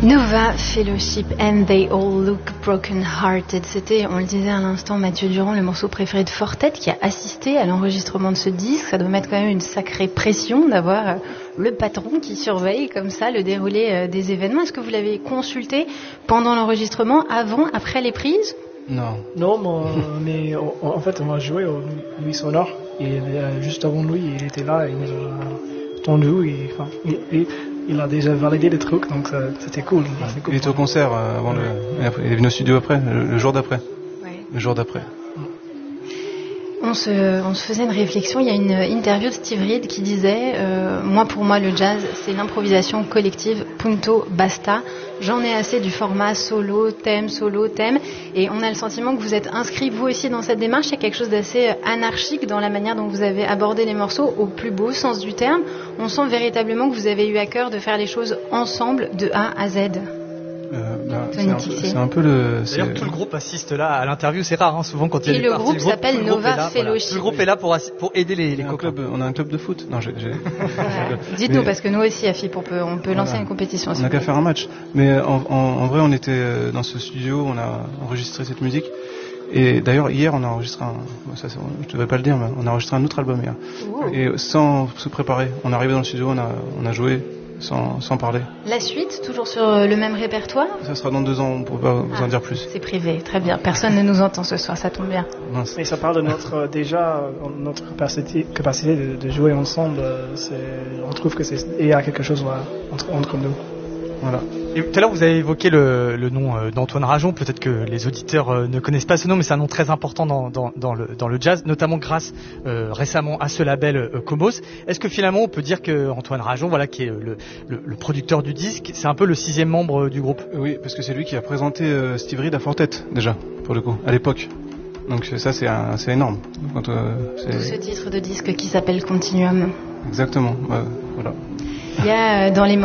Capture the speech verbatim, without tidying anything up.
Nova Fellowship and They All Look Broken Hearted. C'était, on le disait à l'instant, Mathieu Durand, le morceau préféré de Fortet, qui a assisté à l'enregistrement de ce disque. Ça doit mettre quand même une sacrée pression d'avoir le patron qui surveille comme ça le déroulé des événements. Est-ce que vous l'avez consulté pendant l'enregistrement, avant, après les prises? Non. Non, mais en fait, on a joué au Nuit Sonore et juste avant lui, il était là, il nous a entendu et, enfin, et, et il a déjà validé les trucs, donc ça, c'était cool. C'est cool. Il était au concert euh, avant le, il est venu au studio après, le, le jour d'après. Ouais. Le jour d'après. On se, on se faisait une réflexion. Il y a une interview de Steve Reed qui disait euh, moi, pour moi, le jazz, c'est l'improvisation collective. Punto, basta. J'en ai assez du format solo, thème, solo, thème. Et on a le sentiment que vous êtes inscrit, vous aussi, dans cette démarche. Il y a quelque chose d'assez anarchique dans la manière dont vous avez abordé les morceaux, au plus beau sens du terme. On sent véritablement que vous avez eu à cœur de faire les choses ensemble, de A à Z. Euh, bah, c'est, un peu, c'est un peu le. D'ailleurs, c'est... tout le groupe assiste là à l'interview, c'est rare, hein, souvent quand il y a et des le parties, groupe le groupe s'appelle Nova là, Fellowship. Voilà. Le groupe est là pour, assi- pour aider les, les on, a copains. un club, on a un club de foot. Non, j'ai, j'ai... Ouais. Dites-nous, mais... parce que nous aussi, à F I P, on peut, on peut lancer voilà. une compétition. On n'a qu'à faire un match. Mais en, en, en vrai, on était dans ce studio, on a enregistré cette musique. Et d'ailleurs, hier, on a enregistré un. Ça, je ne devais pas le dire, mais on a enregistré un autre album hier. Wow. Et sans se préparer. On est arrivé dans le studio, on a, on a joué. Sans, sans parler. La suite, toujours sur le même répertoire? Ça sera dans deux ans, on ne pourra pas vous ah, en dire plus. C'est privé, très bien. Personne ne nous entend ce soir, ça tombe bien. Mince. Mais ça parle de notre, déjà, notre capacité, capacité de, de jouer ensemble. C'est, on trouve que c'est, il y a quelque chose là, entre, entre nous. Voilà. Et tout à l'heure, vous avez évoqué le, le nom d'Antoine Rajon. Peut-être que les auditeurs ne connaissent pas ce nom, mais c'est un nom très important dans, dans, dans, le, dans le jazz, notamment grâce euh, récemment à ce label euh, Cobos. Est-ce que finalement, on peut dire que Antoine Rajon, voilà, qui est le, le, le producteur du disque, c'est un peu le sixième membre du groupe? Oui, parce que c'est lui qui a présenté euh, Steve Reed à Fortet déjà, pour le coup, à l'époque. Donc ça, c'est, un, c'est énorme. Quand, euh, c'est... Tout ce titre de disque qui s'appelle Continuum. Exactement. Euh, voilà. Il y a dans les